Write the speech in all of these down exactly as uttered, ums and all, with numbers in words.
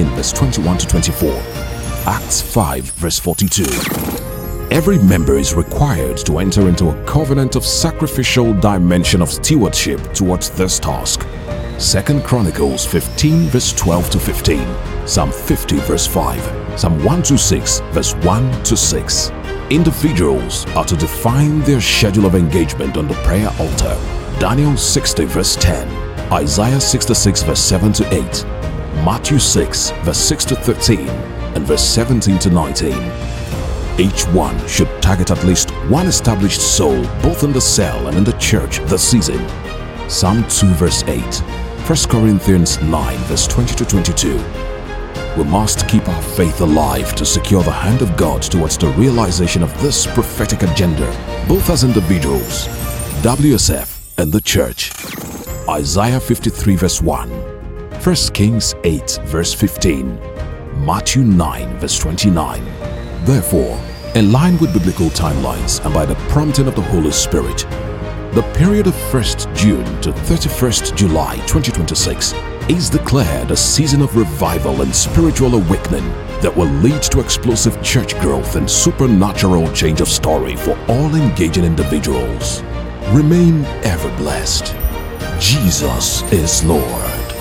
sixteen, verse twenty-one to twenty-four. Acts five, verse forty-two. Every member is required to enter into a covenant of sacrificial dimension of stewardship towards this task. Second Chronicles fifteen, verse twelve to fifteen. Psalm fifty, verse five. Psalm one twenty-six, verse one to six. Individuals are to define their schedule of engagement on the prayer altar. Daniel sixty, verse ten. Isaiah sixty-six, verse seven to eight. Matthew six, verse six to thirteen. And verse seventeen to nineteen. Each one should target at least one established soul both in the cell and in the church this season. Psalm two, verse eight. First Corinthians nine, verse twenty to twenty-two. We must keep our faith alive to secure the hand of God towards the realization of this prophetic agenda, both as individuals, W S F, and the church. Isaiah fifty-three, verse one. First Kings eight, verse fifteen. Matthew nine, verse twenty-nine. Therefore, in line with biblical timelines and by the prompting of the Holy Spirit, the period of first June to thirty-first July twenty twenty-six is declared a season of revival and spiritual awakening that will lead to explosive church growth and supernatural change of story for all engaging individuals. Remain ever blessed. Jesus is Lord.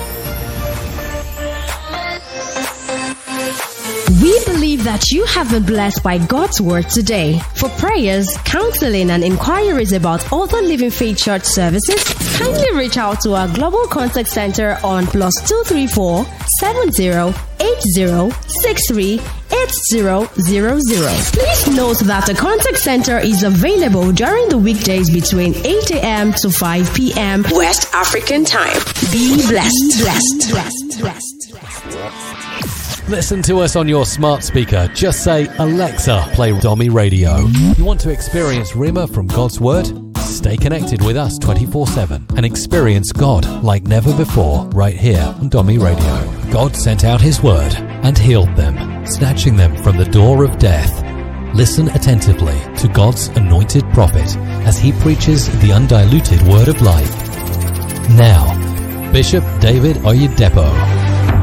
We believe that you have been blessed by God's Word today. For prayers, counseling, and inquiries about other Living Faith Church services, kindly reach out to our Global Contact Center on plus two three four, seven zero eight zero, six three eight zero zero zero. Please note that the Contact Center is available during the weekdays between eight a m to five p m West African Time. Be blessed. Be blessed. blessed. blessed. blessed. Listen to us on your smart speaker. Just say, Alexa, play Domi Radio. You want to experience Rhema from God's Word? Stay connected with us twenty-four seven and experience God like never before right here on Domi Radio. God sent out His Word and healed them, snatching them from the door of death. Listen attentively to God's anointed prophet as he preaches the undiluted Word of life. Now, Bishop David Oyedepo.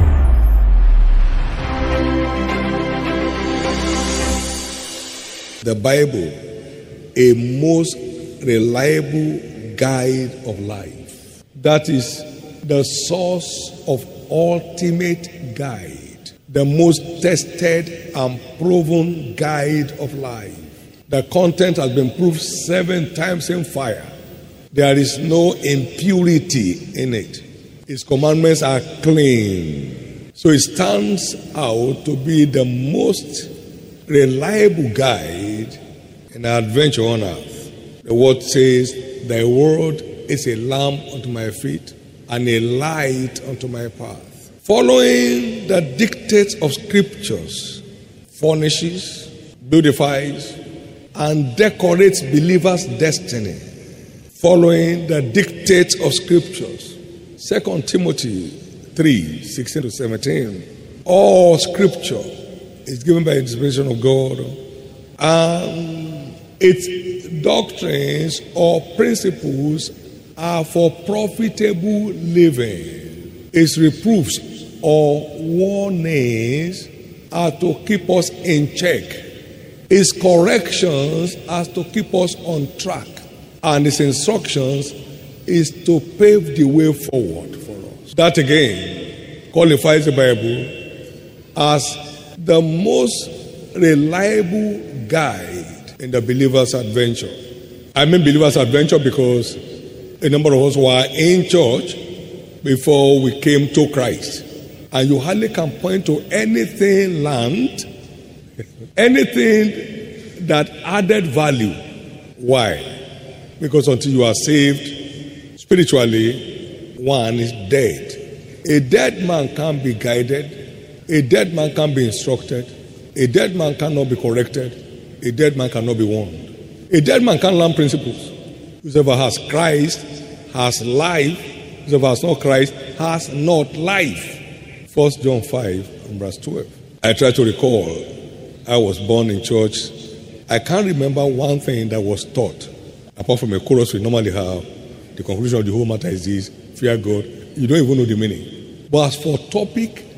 The Bible, a most reliable guide of life. That is the source of ultimate guide, the most tested and proven guide of life. The content has been proved seven times in fire. There is no impurity in it. Its commandments are clean. So it stands out to be the most reliable guide in our adventure on earth. The word says, thy word is a lamp unto my feet and a light unto my path. Following the dictates of scriptures furnishes, beautifies, and decorates believers' destiny. Following the dictates of scriptures. Second Timothy three, sixteen to seventeen. All scripture is given by inspiration of God, and its doctrines or principles are for profitable living. Its reproofs or warnings are to keep us in check. Its corrections are to keep us on track, and its instructions is to pave the way forward for us. That again qualifies the Bible as the most reliable guide in the believer's adventure. I mean believer's adventure because a number of us were in church before we came to Christ. And you hardly can point to anything learned, anything that added value. Why? Because until you are saved spiritually, one is dead. A dead man can't be guided. A dead man can't be instructed. A dead man cannot be corrected. A dead man cannot be warned. A dead man can't learn principles. Whoever has Christ has life. Whoever has not Christ has not life. First John five and verse twelve. I try to recall, I was born in church. I can't remember one thing that was taught, apart from a chorus we normally have. The conclusion of the whole matter is this: fear God. You don't even know the meaning. But as for topic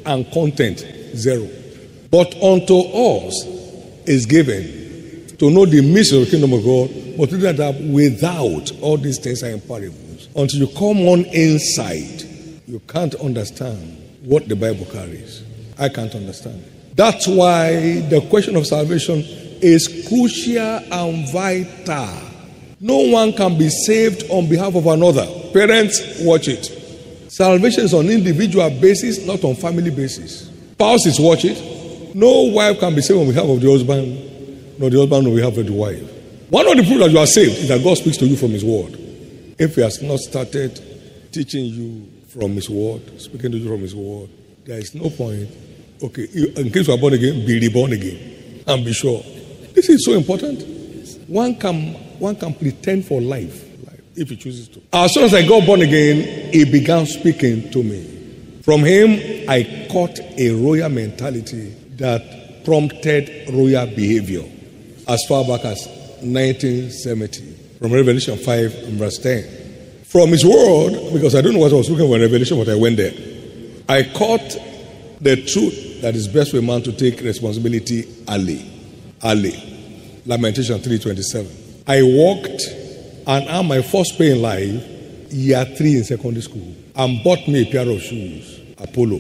and content, zero. But unto us is given to know the mystery of the kingdom of God, but to do that without all these things are in parables. Until you come on inside, you can't understand what the Bible carries. I can't understand it. That's why the question of salvation is crucial and vital. No one can be saved on behalf of another. Parents, watch it. Salvation is on individual basis, not on family basis. Spouses, watch it. No wife can be saved on behalf of the husband, nor the husband on behalf of the wife. One of the proof that you are saved is that God speaks to you from His word. If He has not started teaching you from His word, speaking to you from His word, there is no point. Okay, in case you are born again, be reborn again. And be sure. This is so important. One can, one can pretend for life, life if he chooses to. As soon as I got born again, He began speaking to me. From Him, I caught a royal mentality that prompted royal behavior as far back as nineteen seventy. From Revelation five and verse ten. From His word, because I don't know what I was looking for in Revelation, but I went there. I caught the truth that it's best for a man to take responsibility early. Early. Lamentation three twenty-seven. I walked and earned my first pay in life, year three in secondary school, and bought me a pair of shoes, Apollo.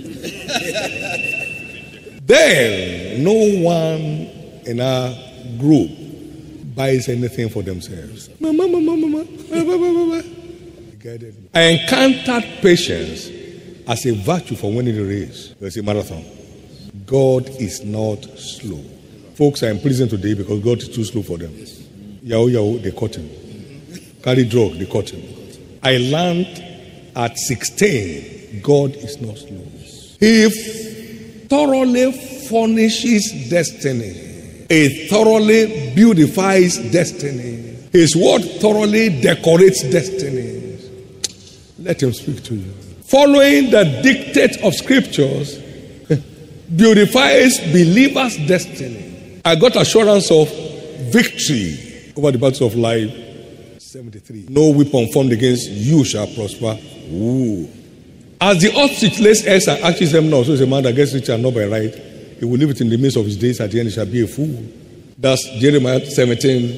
Then, no one in our group buys anything for themselves. Mama, mama, mama, mama, mama. I encountered patience as a virtue for winning the race. It's a marathon. God is not slow. Folks are in prison today because God is too slow for them. Yahoo, yahoo, they caught him. Carry drug, they caught him. I learned at sixteen, God is not slow. He thoroughly furnishes destiny. He thoroughly beautifies destiny. His word thoroughly decorates destinies. Let Him speak to you. Following the dictate of scriptures beautifies believers' destiny. I got assurance of victory over the battles of life. seventy-three. No weapon formed against you shall prosper. Ooh. As the ostrich lays eggs and hatches them not, so is a man that gets rich and not by right. He will leave it in the midst of his days. At the end, he shall be a fool. That's Jeremiah seventeen,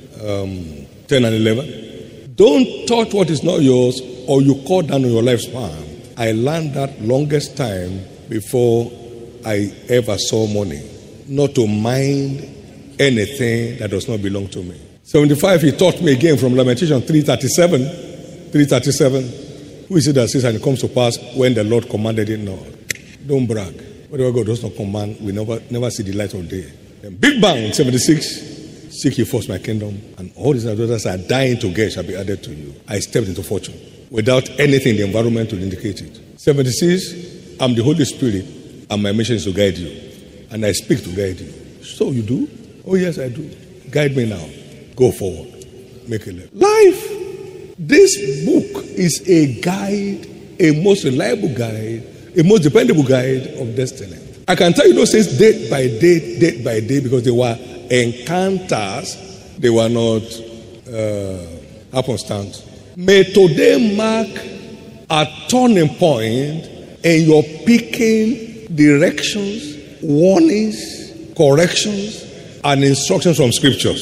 um, ten and eleven. Don't touch what is not yours, or you cut down on your lifespan. I learned that longest time before I ever saw money. Not to mind anything that does not belong to me. seventy-five, he taught me again from Lamentation three thirty-seven. three thirty-seven. Who is it that says, and it comes to pass when the Lord commanded it not? Don't brag. Whatever God does not command, we never never see the light of day. Then Big Bang, seventy-six. Seek ye first my kingdom, and all these others are dying to get shall be added to you. I stepped into fortune without anything in the environment to indicate it. seventy-six, I'm the Holy Spirit, and my mission is to guide you. And I speak to guide you. So you do? Oh yes, I do. Guide me now. Go forward. Make a left. Life. This book is a guide, a most reliable guide, a most dependable guide of destiny. I can tell you those things day by day, day by day, because they were encounters. They were not uh, happenstance. May today mark a turning point in your picking directions, warnings, corrections, and instructions from scriptures.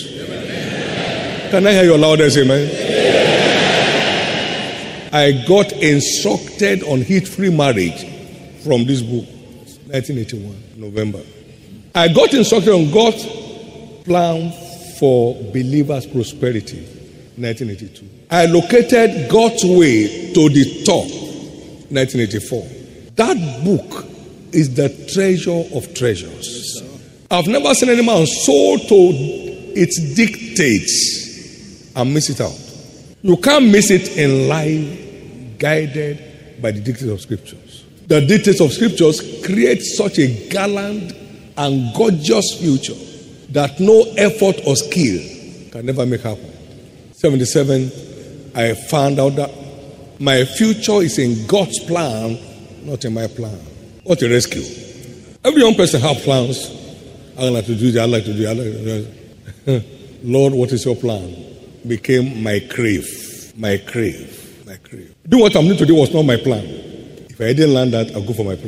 Amen. Can I hear your loudest amen? Amen. I got instructed on heat-free marriage from this book, nineteen eighty-one, November. I got instructed on God's plan for believers' prosperity, nineteen eighty-two. I located God's way to the top, nineteen eighty-four. That book is the treasure of treasures. I've never seen any man so to its dictates and miss it out. You can't miss it in life, guided by the dictates of scriptures. The dictates of scriptures create such a gallant and gorgeous future that no effort or skill can never make happen. seventy-seven, I found out that my future is in God's plan, not in my plan. What a rescue. Every young person has plans. I like to do this, I like to do that. Like to do that. Lord, what is your plan? Became my crave. My crave. My crave. Doing what I'm doing today was not my plan. If I didn't learn that, I'll go for my plan.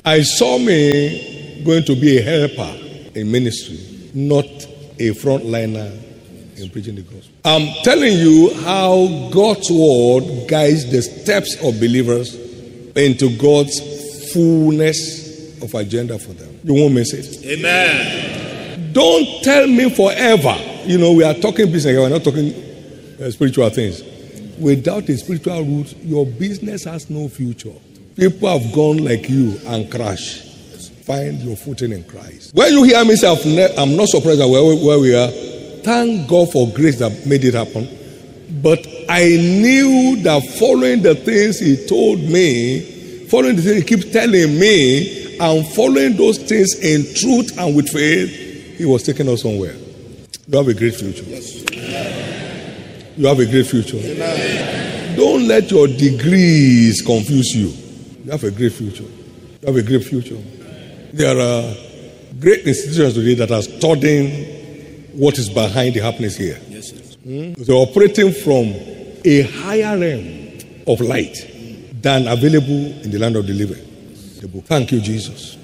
I saw me going to be a helper in ministry, not a frontliner in preaching the gospel. I'm telling you how God's word guides the steps of believers into God's fullness of agenda for them. You won't miss it. Amen. Don't tell me forever. You know, we are talking business, we're not talking uh, spiritual things. Without a spiritual root, your business has no future. People have gone like you and crashed. Find your footing in Christ. When you hear me say, I'm not surprised at where, where we are. Thank God for grace that made it happen. But I knew that following the things he told me, following the things he keeps telling me, and following those things in truth and with faith, he was taking us somewhere. You have a great future. Yes. You have a great future. Amen. Don't let your degrees confuse you. You have a great future. You have a great future. There are great institutions today that are studying what is behind the happenings here. Yes, sir. Hmm? They're operating from a higher realm of light than available in the land of the living. The book. Thank you, Jesus.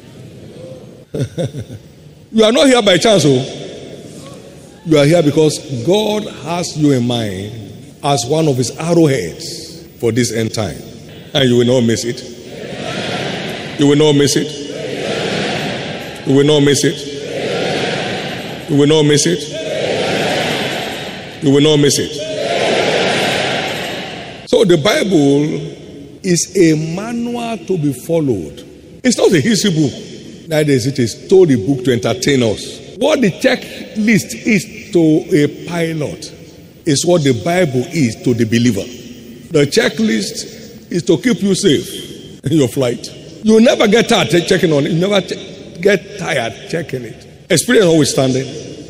You are not here by chance, oh. You are here because God has you in mind as one of his arrowheads for this end time. And you will not miss it. You will not miss it. You will not miss it. You will not miss it. You will not miss it. So the Bible is a manual to be followed. It's not a history book. Neither is it a story book to entertain us. What the checklist is to a pilot is what the Bible is to the believer. The checklist is to keep you safe in your flight. You will never get tired checking on it. You never ch- get tired checking it. Experience notwithstanding,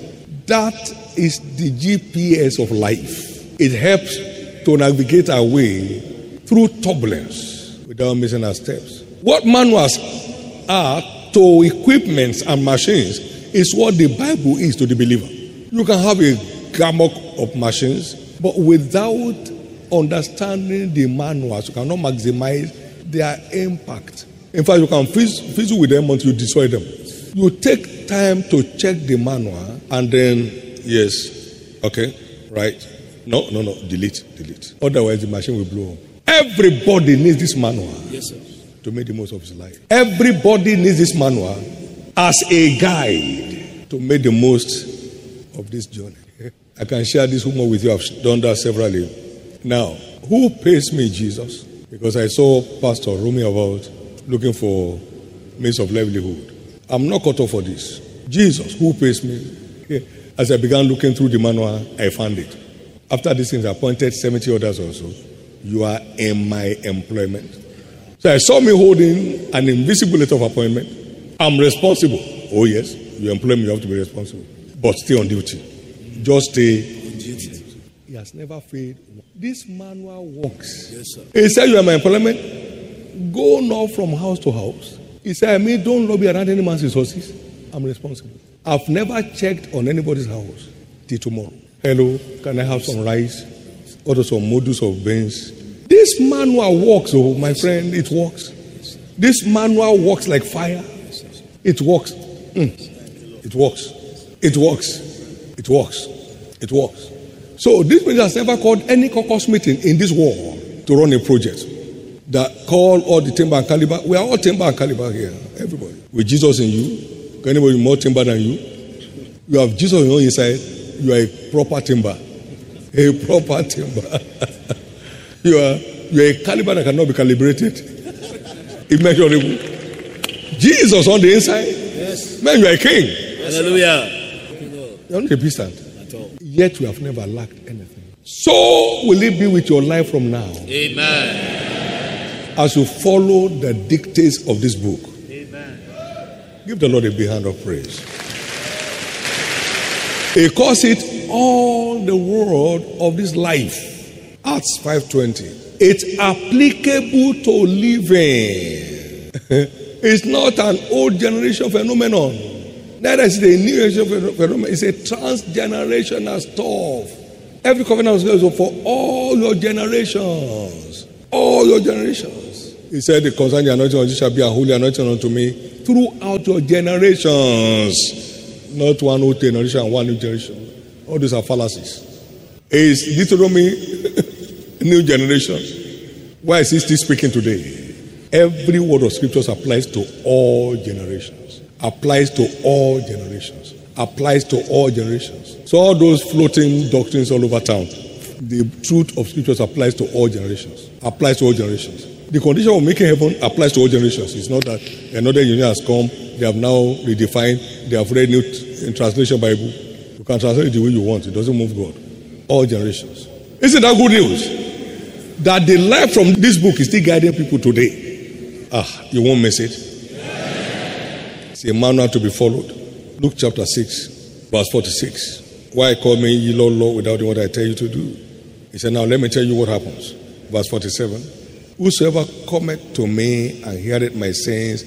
that is the G P S of life. It helps to navigate our way through turbulence without missing our steps. What manuals are to equipments and machines is what the Bible is to the believer. You can have a gamut of machines, but without understanding the manuals, you cannot maximize their impact. In fact, you can fizzle with them until you destroy them. You take time to check the manual and then, yes, okay, right. No, no, no, delete, delete. Otherwise, the machine will blow up. Everybody needs this manual. Yes, sir. To make the most of his life. Everybody needs this manual as a guide to make the most of this journey. I can share this humor with you. I've done that severally. Now, who pays me? Jesus. Because I saw Pastor roaming about looking for means of livelihood. I'm not cut off for this. Jesus, who pays me? As I began looking through the manual, I found it. After these things, I appointed seventy others also. You are in my employment. So I saw me holding an invisible letter of appointment. I'm responsible. Oh yes, you employ me, you have to be responsible. But stay on duty. Just stay on duty. He has never failed. This manual works. Yes, sir. He said, you are my employment. Go not from house to house. He said, I mean, don't lobby around any man's resources. I'm responsible. I've never checked on anybody's house till tomorrow. Hello, can I have some rice? Or some modus of beans? This manual works, oh, my friend, it works. This manual works like fire. It works. Mm. It works. It works. It works. It works. So this minister has never called any caucus meeting in this world to run a project that call all the timber and caliber. We are all timber and caliber here, everybody. With Jesus in you, can anybody more timber than you? You have Jesus on your inside. You are a proper timber. A proper timber. You are, you are a caliber that cannot be calibrated. Immeasurable. Jesus on the inside. Yes. Man, you are a king. Hallelujah. You are not a peasant. At all. Yet you have never lacked anything. So will it be with your life from now. Amen. As you follow the dictates of this book. Amen. Give the Lord a big hand of praise. He calls it all the world of this life. Acts five twenty. It's applicable to living. It's not an old generation phenomenon. Neither is it a new generation phenomenon. It's a transgenerational stuff. Every covenant is for all your generations. All your generations. He said, the concerning the anointing of Jesus shall be a holy anointing unto me throughout your generations. Not one old generation and one new generation. All these are fallacies. Is Deuteronomy new generation? Why is he still speaking today? Every word of scriptures applies to all generations. Applies to all generations. Applies to all generations. So all those floating doctrines all over town, the truth of scriptures applies to all generations. Applies to all generations. The condition of making heaven applies to all generations. It's not that another union has come, they have now redefined, they have read new t- in translation Bible. You can translate it the way you want. It doesn't move God. All generations. Isn't that good news? That the life from this book is still guiding people today. Ah, you won't miss it. It's a manual to be followed. Luke chapter six, verse forty-six. Why call me ye Lord, Lord, without doing what I tell you to do? He said, now let me tell you what happens. Verse forty-seven. Whosoever cometh to me and heareth my sayings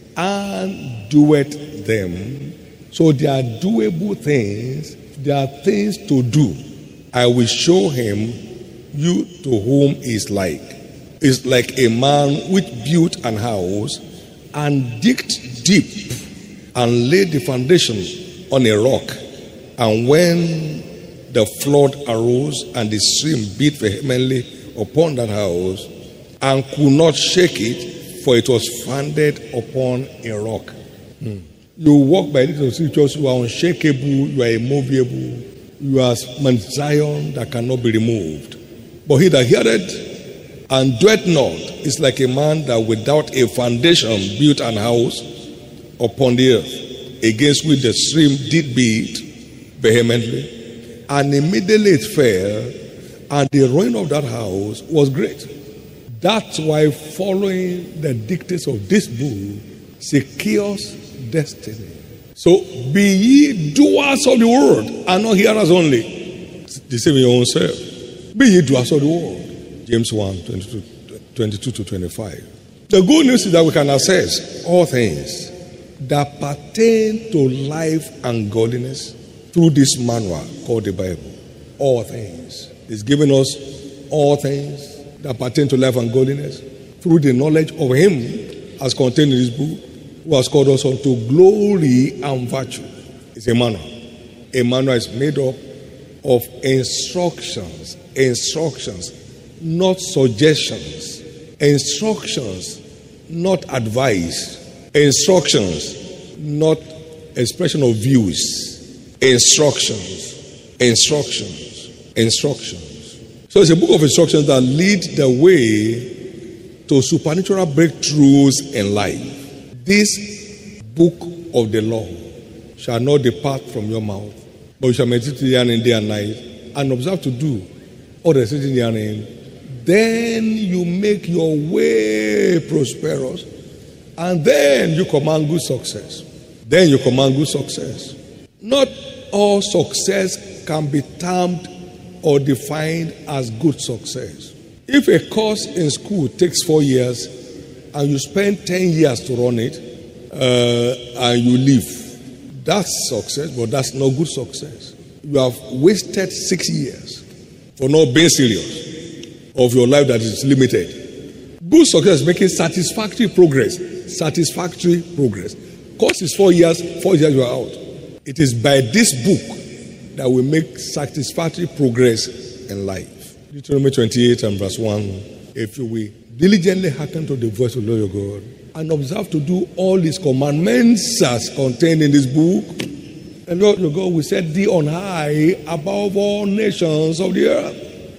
and doeth them. So there are doable things. There are things to do. I will show him you to whom is like. It's like a man which built an house and digged deep and laid the foundation on a rock. And when the flood arose and the stream beat vehemently upon that house and could not shake it, for it was founded upon a rock. Hmm. You walk by little scriptures, you are unshakable, you are immovable, you are Mount Zion that cannot be removed. But he that heareth and doeth not is like a man that without a foundation built an house upon the earth, against which the stream did beat vehemently, and immediately it fell, and the ruin of that house was great. That's why following the dictates of this book secures destiny. So be ye doers of the word and not hearers only. Deceive your own self. Be ye doers of the word. James one, twenty-two, twenty-two to twenty-five. The good news is that we can access all things that pertain to life and godliness through this manual called the Bible. All things. It's given us all things that pertain to life and godliness through the knowledge of him as contained in this book, who has called us unto glory and virtue. It's a manual. A manual is made up of instructions, instructions, not suggestions, instructions, not advice, instructions, not expression of views, instructions, instructions, instructions. So it's a book of instructions that lead the way to supernatural breakthroughs in life. This book of the law shall not depart from your mouth, but you shall meditate therein day and night, and observe to do all that is written therein. Then you make your way prosperous, and then you command good success. Then you command good success. Not all success can be termed or defined as good success. If a course in school takes four years and you spend ten years to run it uh, and you leave, that's success, but that's not good success. You have wasted six years for not being serious of your life that is limited. Good success is making satisfactory progress. Satisfactory progress. Course is four years, four years you are out. It is by this book that we make satisfactory progress in life. Deuteronomy twenty-eight and verse one. If you will diligently hearken to the voice of the Lord your God and observe to do all his commandments as contained in this book, and Lord your God will set thee on high above all nations of the earth.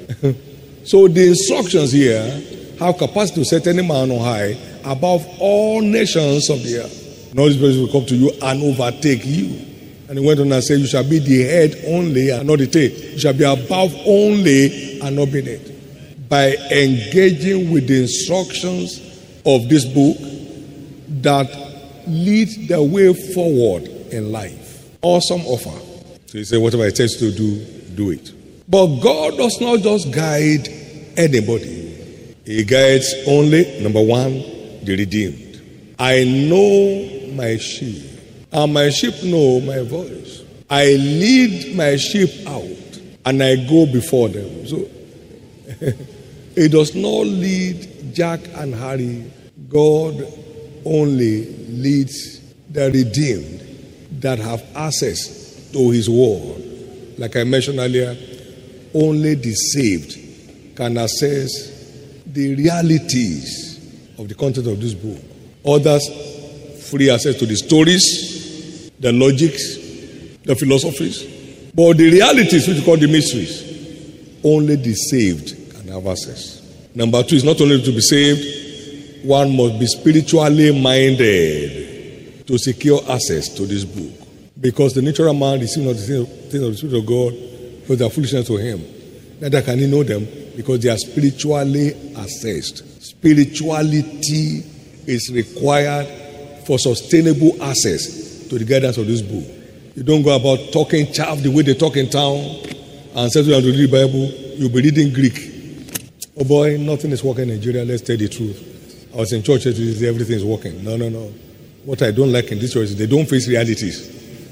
So the instructions here have capacity to set any man on high above all nations of the earth. And all these places will come to you and overtake you. And he went on and said, you shall be the head only and not the tail. You shall be above only and not beneath. By engaging with the instructions of this book that lead the way forward in life. Awesome offer. So he said, whatever it takes to do, do it. But God does not just guide anybody. He guides only, number one, the redeemed. I know my sheep, and my sheep know my voice. I lead my sheep out, and I go before them. So, It does not lead Jack and Harry. God only leads the redeemed that have access to his word. Like I mentioned earlier, only the saved can access the realities of the content of this book. Others, free access to the stories, the logics, the philosophies. But the realities, which we call the mysteries, only the saved can have access. Number two is not only to be saved, one must be spiritually minded to secure access to this book. Because the natural man receives not the things of the Spirit of God, because they are foolishness to him. Neither can he know them, because they are spiritually assessed. Spirituality is required for sustainable access to the guidance of this book. You don't go about talking chaff the way they talk in town and say you have to read the Bible. You'll be reading Greek. Oh boy, nothing is working in Nigeria. Let's tell the truth. I was in church yesterday, everything is working. No, no, no. What I don't like in this church is they don't face realities.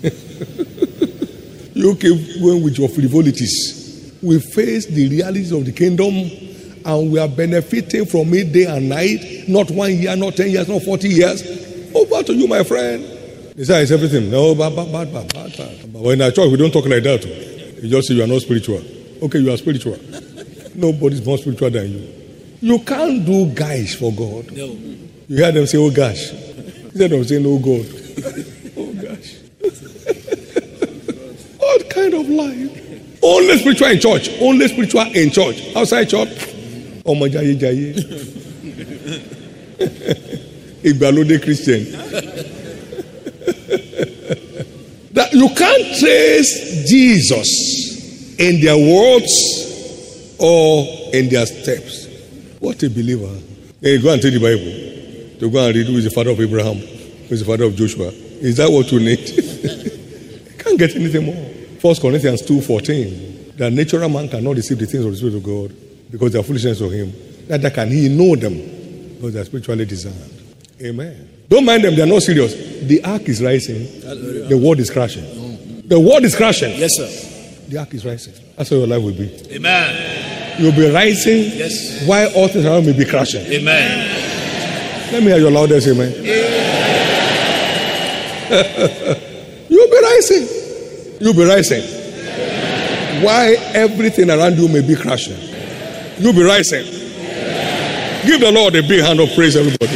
You keep going with your frivolities. We face the realities of the kingdom, and we are benefiting from it day and night. Not one year, not ten years, not forty years. Over to you, my friend. They say it's everything. No, bad, bad, bad, bad, bad, bad. But in our church, we don't talk like that. You just say you are not spiritual. Okay, you are spiritual. Nobody's more spiritual than you. You can't do guys for God. No. You hear them say, oh gosh. Instead of saying, oh God. Oh gosh. What kind of life? Only spiritual in church. Only spiritual in church. Outside church. Oh my jaye jaye. Igbalode Christian. That you can't trace Jesus in their words or in their steps. What a believer. Then you go and take the Bible. To go and read who is the father of Abraham, who is the father of Joshua. Is that what you need? You can't get anything more. First Corinthians two fourteen. The natural man cannot receive the things of the Spirit of God because they are foolishness of him. Neither can he know them because they are spiritually discerned. Amen. Don't mind them, they are not serious. The ark is rising. Hallelujah. The world is crashing. The world is crashing. Yes, sir. The ark is rising. That's how your life will be. Amen. You'll be rising, yes, while all things around may be crashing. Amen. Let me hear your loudest amen. Amen. You'll be rising. You'll be rising. Amen. While everything around you may be crashing. You'll be rising. Amen. Give the Lord a big hand of praise, everybody.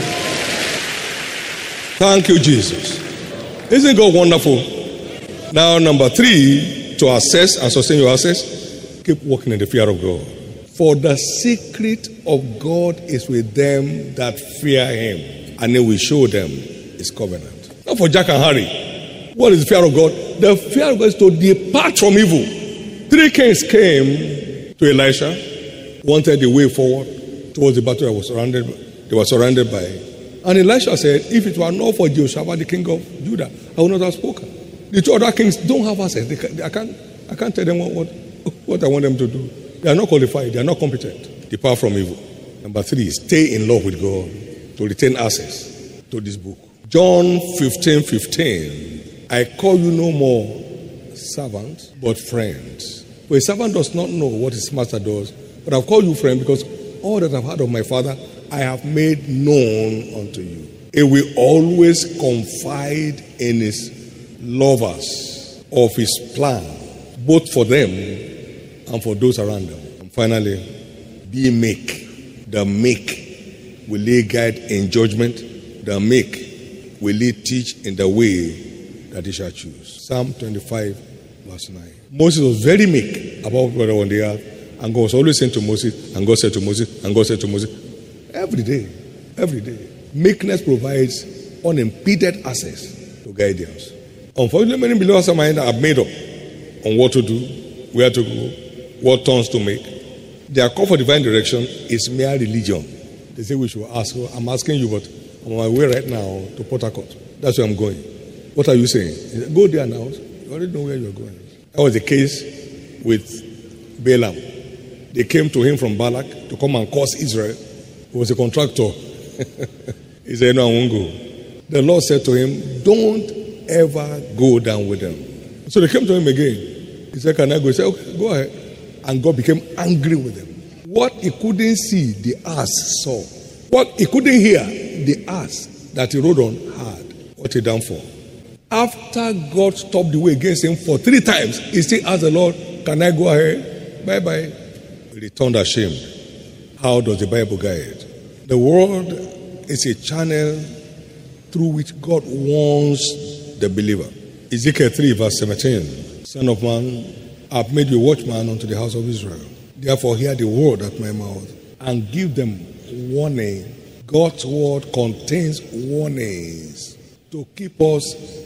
Thank you, Jesus. Isn't God wonderful? Now, number three, to assess and sustain your access, keep walking in the fear of God. For the secret of God is with them that fear him, and he will show them his covenant. Not for Jack and Harry. What is the fear of God? The fear of God is to depart from evil. Three kings came to Elisha, wanted the way forward towards the battle that was surrounded, they were surrounded by. And Elisha said, if it were not for Jehoshaphat, the king of Judah, I would not have spoken. The two other kings don't have access. They can, I, can't, I can't tell them what, what, what I want them to do. They are not qualified. They are not competent. Depart from evil. Number three, stay in love with God to retain access to this book. John fifteen fifteen. I call you no more servants, but friends. For a servant does not know what his master does, but I've called you friend because all that I've heard of my Father, I have made known unto you. He will always confide in his lovers of his plan, both for them and for those around them. And finally, be meek. The meek will lay guide in judgment. The meek will lead teach in the way that he shall choose. Psalm twenty-five, verse nine. Moses was very meek about what on the earth, and God was always saying to Moses, and God said to Moses, and God said to Moses, every day, every day. Meekness provides unimpeded access to guidance. Unfortunately, many believers of mine are made up on what to do, where to go, what turns to make. Their call for divine direction is mere religion. They say we should ask. I'm asking you, but I'm on my way right now to Port Harcourt. That's where I'm going. What are you saying? Go there now. You already know where you're going. That was the case with Balaam. They came to him from Balak to come and curse Israel. He was a contractor. He said, no, I won't go. The Lord said to him, don't ever go down with them. So they came to him again. He said, can I go? He said, okay, go ahead. And God became angry with them. What he couldn't see, the ass saw. What he couldn't hear, the ass that he rode on heard. What he done for? After God stopped the way against him for three times, he still asked the Lord, can I go ahead? Bye-bye. He returned ashamed. How does the Bible guide? The word is a channel through which God warns the believer. Ezekiel three verse seventeen. Son of man, I have made you a watchman unto the house of Israel. Therefore hear the word at my mouth and give them warning. God's word contains warnings to keep us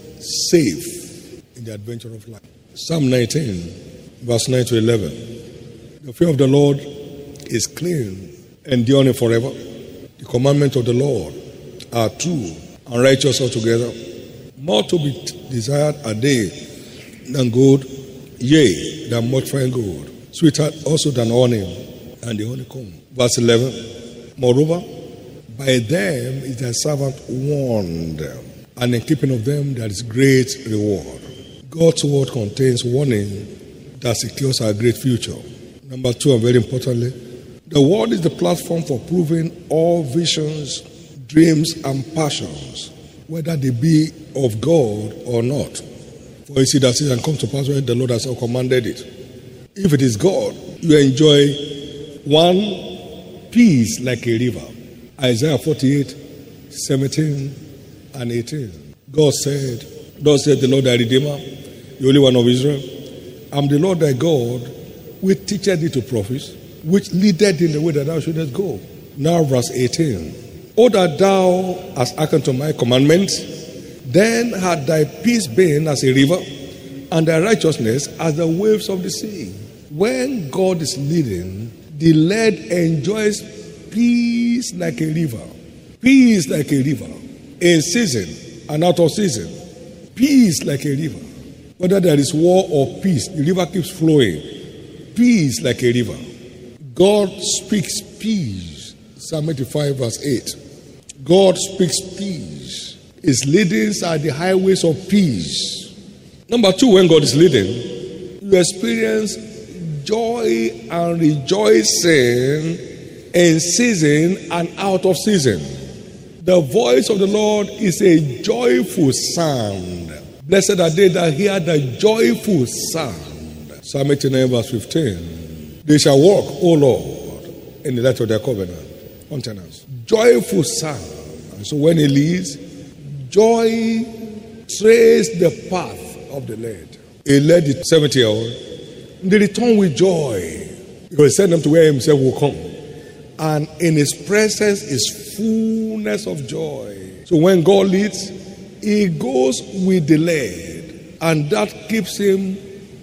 safe in the adventure of life. Psalm nineteen verse nine to eleven. The fear of the Lord is clean, enduring forever. The commandments of the Lord are true and righteous altogether. More to be desired are they than gold, yea, than much fine gold. Sweeter also than honey and the honeycomb. Verse eleven. Moreover, by them is thy servant warned, and in keeping of them there is great reward. God's word contains warning that secures our great future. Number two, and very importantly, the word is the platform for proving all visions, dreams, and passions, whether they be of God or not. For you see that it can come to pass when the Lord has commanded it. If it is God, you enjoy one, peace like a river. Isaiah forty-eight, seventeen and eighteen. God said, thus said the Lord thy Redeemer, the Holy One of Israel, I am the Lord thy God, which teacheth thee to prophesy, which leadeth thee in the way that thou shouldest go. Now verse eighteen. O that thou hast hearkened to my commandments, then had thy peace been as a river, and thy righteousness as the waves of the sea. When God is leading, the led enjoys peace like a river. Peace like a river. In season and out of season. Peace like a river. Whether there is war or peace, the river keeps flowing. Peace like a river. God speaks peace. Psalm eighty-five verse eight. God speaks peace. His leadings are the highways of peace. Number two, when God is leading, you experience joy and rejoicing in season and out of season. The voice of the Lord is a joyful sound. Blessed are they that hear the joyful sound. Psalm eighty-nine verse fifteen. They shall walk, O Lord, in the light of their covenant. Countenance. Joyful sound. And so when he leads, joy traces the path of the led. He led the seventy year old. They return with joy, because he sent them to where himself will come. And in his presence is fullness of joy. So when God leads, he goes with the led, and that keeps him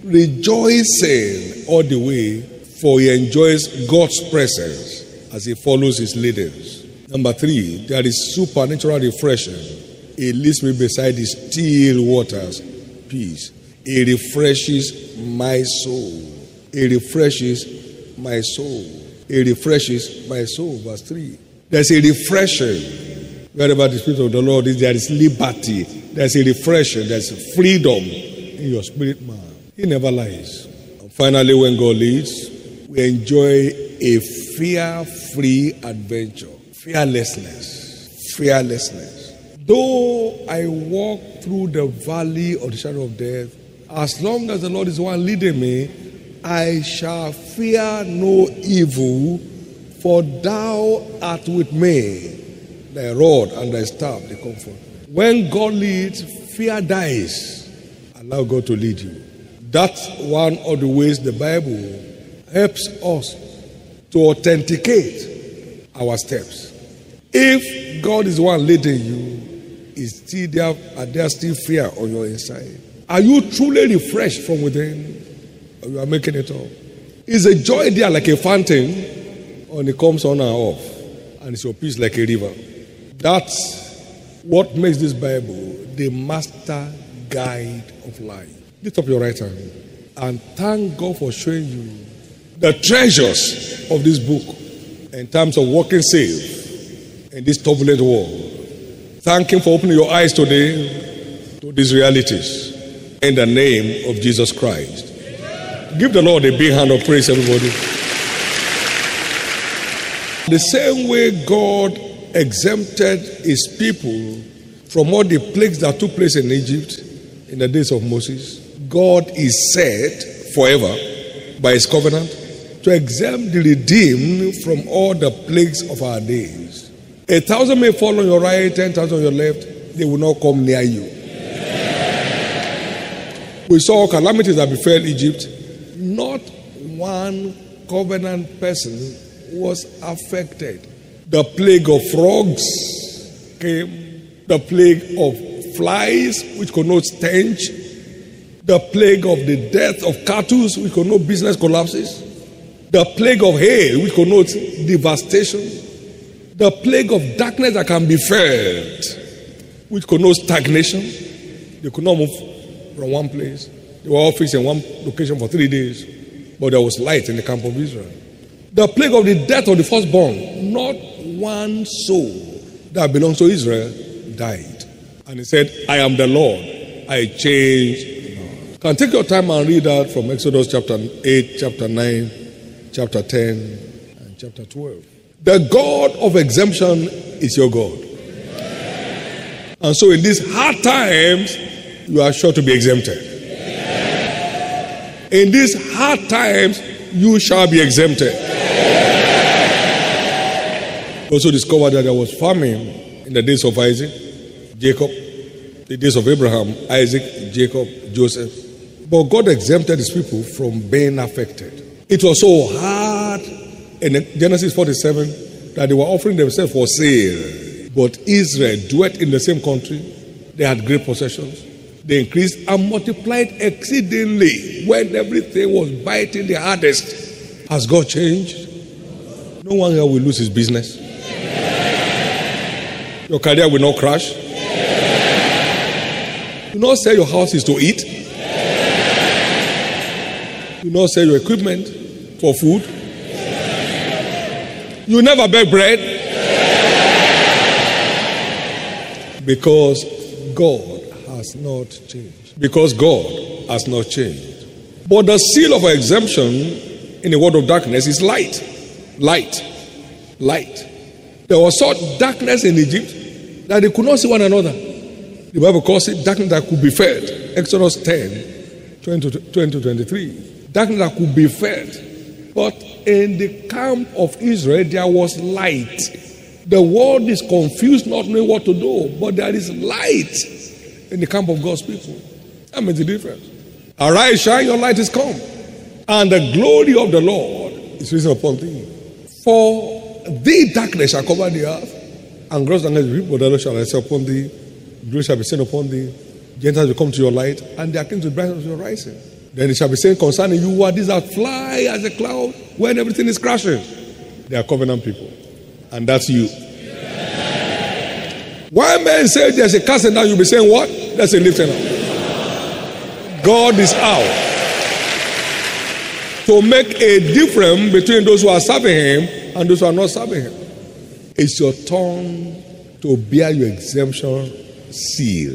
rejoicing all the way, for he enjoys God's presence as he follows his leaders. Number three, there is supernatural refreshing. He leads me beside the still waters. Peace. He refreshes my soul. He refreshes my soul. He refreshes my soul. Verse three. There's a refreshing. Wherever the Spirit of the Lord is, there is liberty. There's a refreshing. There's freedom in your spirit man. He never lies. And finally, when God leads, we enjoy a fear-free adventure. Fearlessness. Fearlessness. Though I walk through the valley of the shadow of death, as long as the Lord is the one leading me, I shall fear no evil, for thou art with me. Thy rod and thy staff, they comfort. When God leads, fear dies. Allow God to lead you. That's one of the ways the Bible helps us to authenticate our steps. If God is the one leading you, is still there, are there still fear on your inside? Are you truly refreshed from within? Or you are making it up? Is a joy there like a fountain, or it comes on and off, and it's your peace like a river? That's what makes this Bible the master guide of life. Lift up your right hand and thank God for showing you the treasures of this book in terms of walking safe in this turbulent world. Thank Him for opening your eyes today to these realities in the name of Jesus Christ. Give the Lord a big hand of praise, everybody. The same way God exempted his people from all the plagues that took place in Egypt in the days of Moses, God is said forever by his covenant to exempt the redeemed from all the plagues of our days. A thousand may fall on your right, ten thousand on your left, they will not come near you. We saw calamities that befell Egypt. Not one covenant person was affected. The plague of frogs came, the plague of flies, which connotes stench, the plague of the death of cattle, which connotes business collapses, the plague of hail, which connotes devastation, the plague of darkness that can be felt, which connotes stagnation. They could not move from one place. They were all fixed in one location for three days, but there was light in the camp of Israel. The plague of the death of the firstborn, not one soul that belongs to Israel died. And he said, I am the Lord, I change not. Can take your time and read that from Exodus chapter eight, chapter nine, chapter ten, and chapter twelve. The God of exemption is your God. And so in these hard times, you are sure to be exempted. In these hard times, you shall be exempted. Also discovered that there was famine in the days of Isaac, Jacob, the days of Abraham, Isaac, Jacob, Joseph. But God exempted his people from being affected. It was so hard in Genesis forty-seven that they were offering themselves for sale. But Israel dwelt in the same country. They had great possessions. They increased and multiplied exceedingly when everything was biting the hardest. Has God changed? No one here will lose his business. Your career will not crash. Do not sell your houses to eat. Do not sell your equipment for food. You never bake bread. Because God has not changed. Because God has not changed. But the seal of exemption in the world of darkness is light. Light. Light. There was such darkness in Egypt that they could not see one another. The Bible calls it darkness that could be felt. Exodus ten, twenty to twenty-three. Darkness that could be felt. But in the camp of Israel, there was light. The world is confused, not knowing what to do. But there is light in the camp of God's people. That makes a difference. Arise, shine, your light is come. And the glory of the Lord is risen upon thee. For the darkness shall cover the earth, and gross darkness the people of the Lord shall rise upon thee. Glory shall be seen upon thee. Gentiles will come to your light, and their kings will brighten up your rising. Then it shall be said concerning you, what these that fly as a cloud when everything is crashing. They are covenant people. And that's you. Why men say there's a casting down, you'll be saying what? There's a lifting up. God is out to make a difference between those who are serving him and those who are not serving him. It's your turn to bear your exemption seal.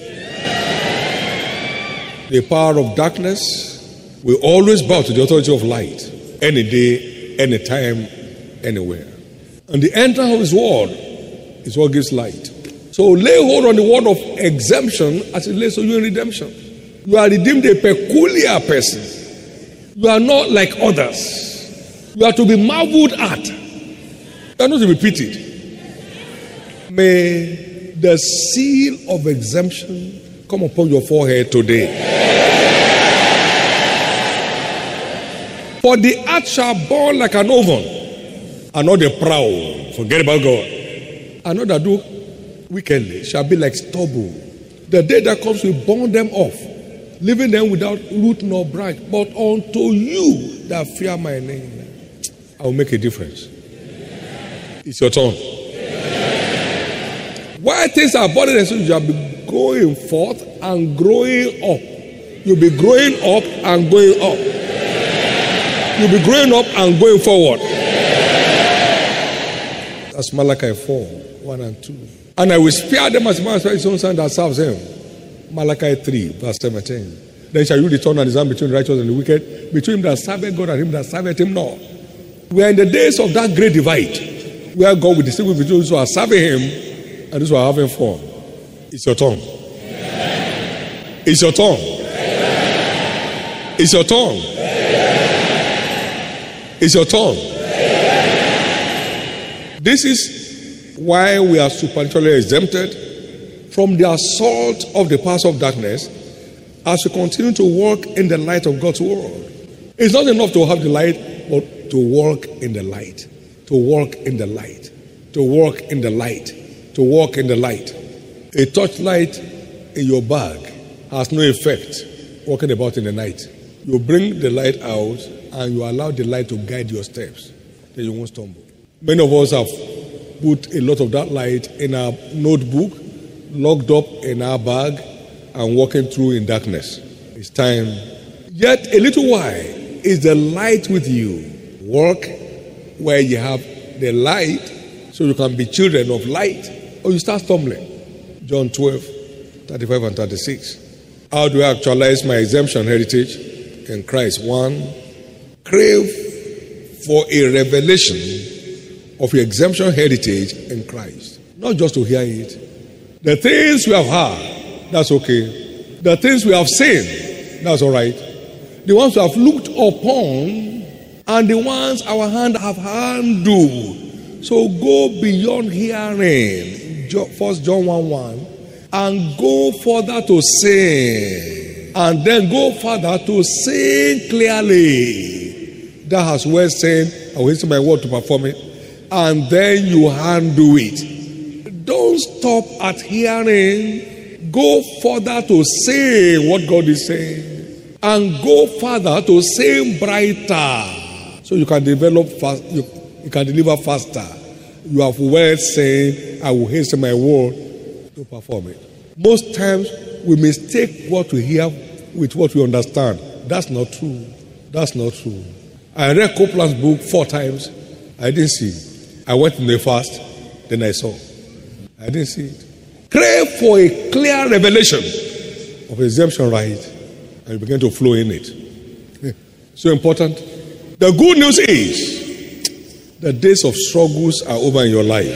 The power of darkness will always bow to the authority of light, any day, any time, anywhere. And the entrance of his word is what gives light. So lay hold on the word of exemption as it lays on you in redemption. You are redeemed, a peculiar person. You are not like others. You are to be marveled at. You are not to be pitied. May the seal of exemption come upon your forehead today. For the earth shall burn like an oven, and not the proud. Forget about God. And not that do wickedly shall be like stubble. The day that comes will burn them off, leaving them without root nor branch. But unto you that fear my name, I will make a difference. It's your turn. While things are burning, and so you shall be going forth and growing up. You'll be growing up and going up. You'll be growing up and going forward. That's Malachi four, one and two. And I will spare them as man spares his own son that serves him. Malachi three, verse seventeen. Then shall you return and discern between the righteous and the wicked, between him that serveth God and him that serveth him not. We are in the days of that great divide. where God will distinguish between those who are serving Him and those who are having fun. It's your tongue. It's your tongue. It's your tongue. It's your tongue. This is why we are supernaturally exempted from the assault of the powers of darkness as we continue to walk in the light of God's word. It's not enough to have the light, but to walk in the light. To walk in the light. To walk in the light. To walk in the light. A torchlight in your bag has no effect walking about in the night. You bring the light out and you allow the light to guide your steps. Then you won't stumble. Many of us have put a lot of that light in our notebook, locked up in our bag, and walking through in darkness. It's time. Yet a little while is the light with you. Walk where you have the light so you can be children of light, or you start stumbling. John twelve, thirty-five and thirty-six. How do I actualize my exemption heritage in Christ? One, crave for a revelation of your exemption heritage in Christ. Not just to hear it. The things we have heard, that's okay. The things we have seen, that's all right. The ones we have looked upon, and the ones our hand have handled. So go beyond hearing. First John one one, and go further to sing, and then go further to sing clearly. That has well said, I will hasten my word to perform it, and then you handle it. Don't stop at hearing. Go further to say what God is saying, and go further to say brighter, so you can develop fast. You, you can deliver faster. You have well said, I will hasten my word to perform it. Most times we mistake what we hear with what we understand. That's not true. That's not true. I read Copeland's book four times. I didn't see it. I went in the fast, then I saw. I didn't see it. Crave for a clear revelation of exemption right, and you begin to flow in it. So important. The good news is the days of struggles are over in your life.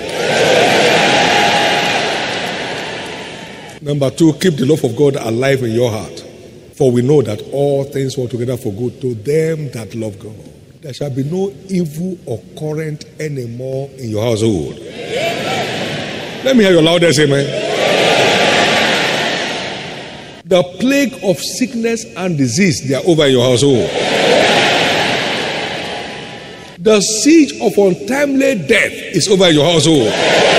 Number two, keep the love of God alive in your heart. For we know that all things work together for good to them that love God. There shall be no evil occurrent anymore in your household. Let me hear your loudest amen. The plague of sickness and disease, they are over in your household. The siege of untimely death is over in your household.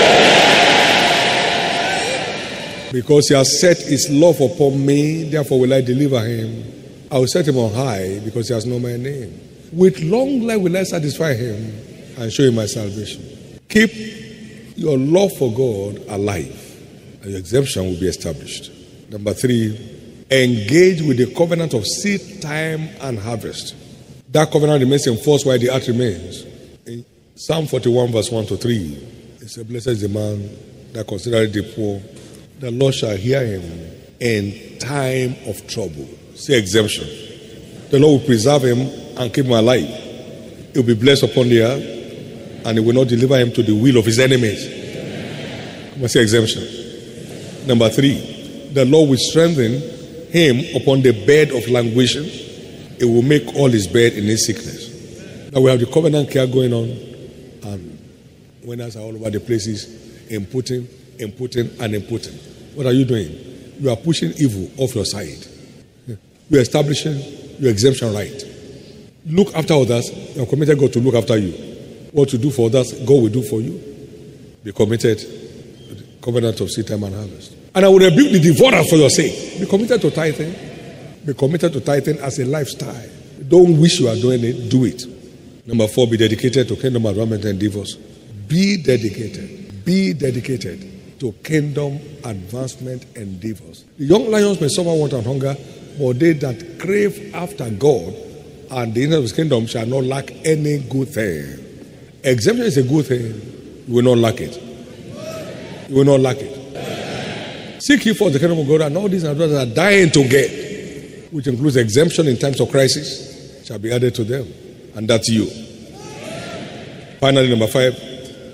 Because he has set his love upon me, therefore will I deliver him. I will set him on high because he has known my name. With long life will I satisfy him and show him my salvation. Keep your love for God alive, and your exemption will be established. Number three, engage with the covenant of seed time and harvest. That covenant remains in force while the earth remains. In Psalm forty-one, verse one to three, it says, blessed is the man that considereth the poor. The Lord shall hear him in time of trouble. Say exemption. The Lord will preserve him and keep him alive. He will be blessed upon the earth, and he will not deliver him to the will of his enemies. Come on, say exemption. Number three, the Lord will strengthen him upon the bed of languishing. It will make all his bed in his sickness. Now we have the covenant care going on, and winners are all over the places, inputting, inputting, and inputting. What are you doing? You are pushing evil off your side. You are establishing your exemption right. Look after others. You are committed God to look after you. What you do for others, God will do for you. Be committed to the covenant of seed time and harvest. And I will rebuke the devourer for your sake. Be committed to tithing. Be committed to tithing as a lifestyle. Don't wish you are doing it, do it. Number four, be dedicated to kingdom advancement and endeavors. Be dedicated. Be dedicated to kingdom advancement endeavors. The young lions may suffer want and hunger, but they that crave after God and the inner of his kingdom shall not lack any good thing. Exemption is a good thing. You will not lack it. You will not lack it. Seek ye first the kingdom of God, and all these others are dying to get, which includes exemption in times of crisis, shall be added to them. And that's you. Finally, number five,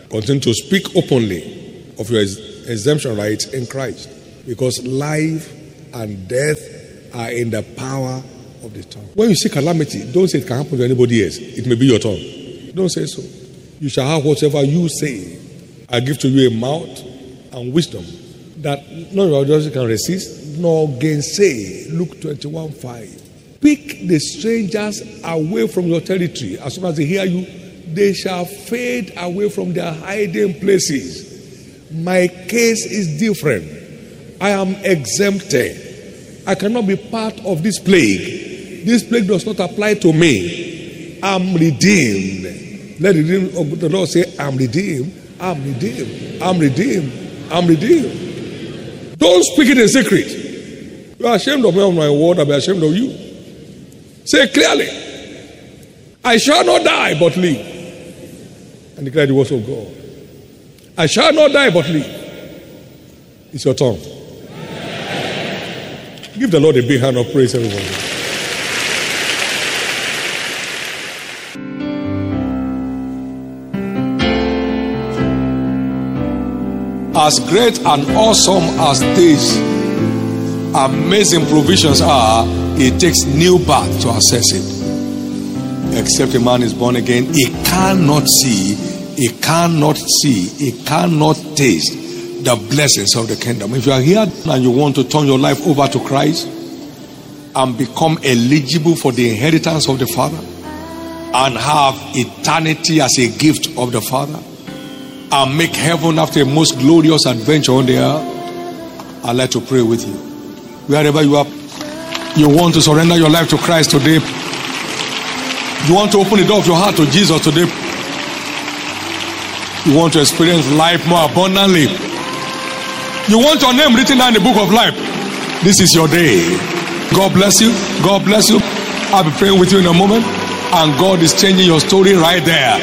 Continue to speak openly of your exemption rights in Christ, because life and death are in the power of the tongue. When you see calamity, don't say it can happen to anybody else. It may be your tongue. Don't say so. You shall have whatever you say. I give to you a mouth and wisdom that none of your can resist nor gainsay. Luke twenty-one five. Pick the strangers away from your territory. As soon as they hear you, they shall fade away from their hiding places. My case is different. I am exempted. I cannot be part of this plague. This plague does not apply to me. I'm redeemed. Let the redeemed of the Lord say, I'm redeemed. I'm redeemed. I'm redeemed. I'm redeemed. Don't speak it in secret. You are ashamed of me on my word. I'll be ashamed of you. Say clearly, I shall not die but live, and declare the words of God. I shall not die but live. It's your tongue. Give the Lord a big hand of praise, everybody. As great and awesome as these amazing provisions are, it takes new birth to access it. Except a man is born again, he cannot see, he cannot see, he cannot taste the blessings of the kingdom. If you are here and you want to turn your life over to Christ and become eligible for the inheritance of the Father and have eternity as a gift of the Father and make heaven after a most glorious adventure on the earth, I'd like to pray with you. Wherever you are, you want to surrender your life to Christ today. You want to open the door of your heart to Jesus today. You want to experience life more abundantly. You want your name written down in the book of life. This is your day. God bless you. God bless you. I'll be praying with you in a moment. And God is changing your story right there.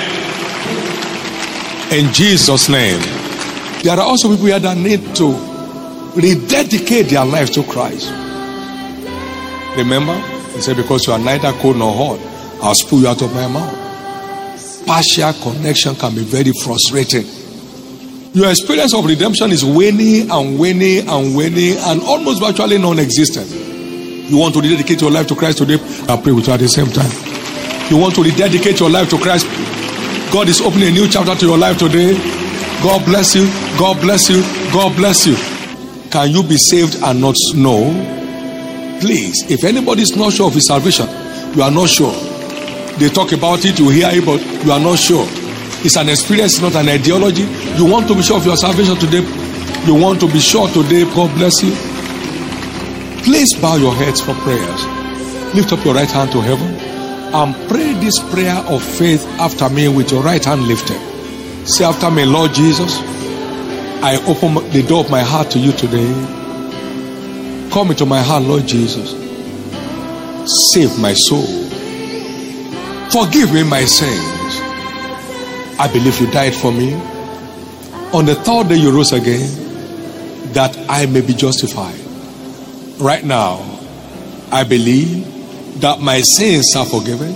In Jesus' name. There are also people here that need to rededicate their lives to Christ. Remember, he said, because you are neither cold nor hot, I'll spew you out of my mouth. Partial connection can be very frustrating. Your experience of redemption is waning and waning and waning and almost virtually non-existent. You want to rededicate your life to Christ today? I'll pray with you at the same time. You want to rededicate your life to Christ? God is opening a new chapter to your life today. God bless you. God bless you. God bless you. Can you be saved and not know? Please, if anybody is not sure of his salvation, you are not sure. They talk about it, you hear it, but you are not sure. It's an experience, not an ideology. You want to be sure of your salvation today. You want to be sure today. God bless you. Please bow your heads for prayers. Lift up your right hand to heaven and pray this prayer of faith after me with your right hand lifted. Say after me, Lord Jesus, I open the door of my heart to you today. Come into my heart, Lord Jesus. Save my soul. Forgive me my sins. I believe you died for me. On the third day you rose again, that I may be justified. Right now, I believe that my sins are forgiven.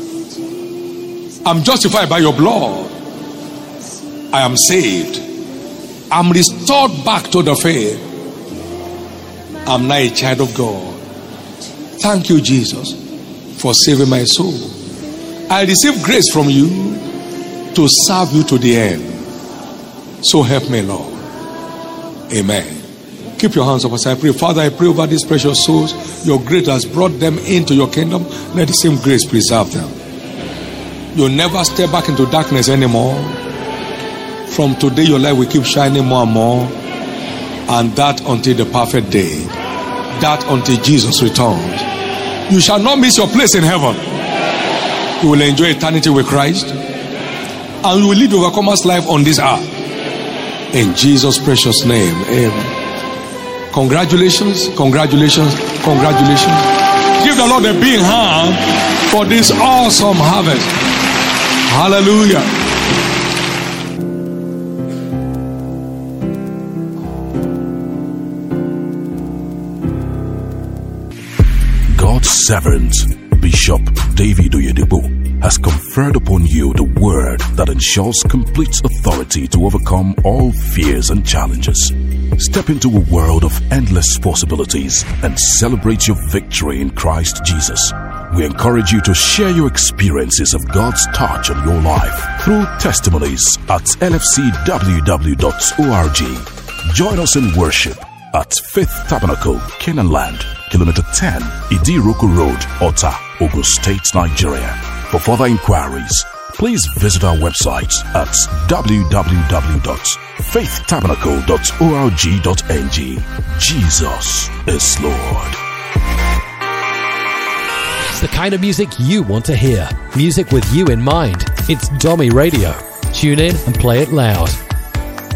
I'm justified by your blood. I am saved. I'm restored back to the faith. I'm now a child of God. Thank you, Jesus, for saving my soul. I receive grace from you to serve you to the end. So help me, Lord. Amen. Keep your hands up as I pray. Father, I pray over these precious souls. Your grace has brought them into your kingdom. Let the same grace preserve them. You'll never step back into darkness anymore. From today, your light will keep shining more and more. And that until the perfect day. That until Jesus returns. You shall not miss your place in heaven. You will enjoy eternity with Christ. And you will live overcomer's life on this earth. In Jesus' precious name. Amen. Congratulations, congratulations, congratulations. Give the Lord a big hand for this awesome harvest. Hallelujah. God's servant, Bishop David Oyedepo, has conferred upon you the word that ensures complete authority to overcome all fears and challenges. Step into a world of endless possibilities and celebrate your victory in Christ Jesus. We encourage you to share your experiences of God's touch on your life through testimonies at L F C W W dot org. Join us in worship at Faith Tabernacle, Canaan Land, Kilometer ten, Idiroku Road, Ota, Ogun State, Nigeria. For further inquiries, please visit our website at w w w dot faith tabernacle dot org dot n g. Jesus is Lord. It's the kind of music you want to hear. Music with you in mind. It's Domi Radio. Tune in and play it loud.